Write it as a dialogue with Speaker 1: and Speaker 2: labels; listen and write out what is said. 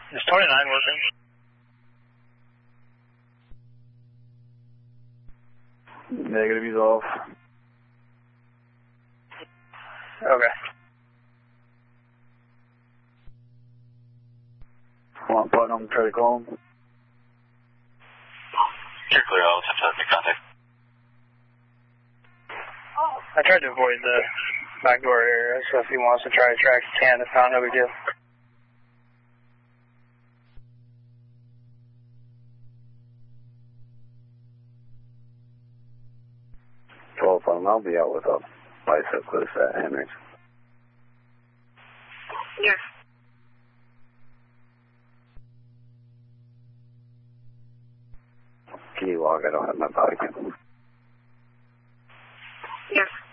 Speaker 1: Is 29 working?
Speaker 2: Negative, he's off.
Speaker 1: Okay.
Speaker 2: Come on, Putnam, try to call him.
Speaker 3: You're clear, I'll attempt to make contact.
Speaker 1: I tried to avoid the backdoor area, so if he wants to try to track, he can. If not, no big deal.
Speaker 2: I'll be out with a bicep close at Hendricks.
Speaker 4: Yes.
Speaker 2: Can you log? I don't have my body cam.
Speaker 4: Yes.